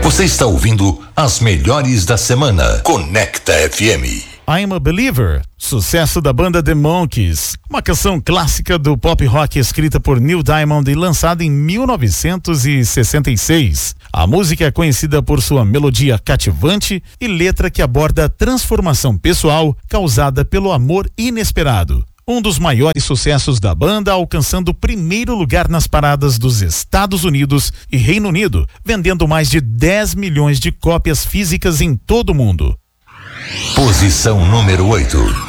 Você está ouvindo as melhores da semana. Conecta FM. I'm a Believer, sucesso da banda The Monkees, uma canção clássica do pop rock escrita por Neil Diamond e lançada em 1966. A música é conhecida por sua melodia cativante e letra que aborda a transformação pessoal causada pelo amor inesperado. Um dos maiores sucessos da banda, alcançando o primeiro lugar nas paradas dos Estados Unidos e Reino Unido, vendendo mais de 10 milhões de cópias físicas em todo o mundo. Posição número 8.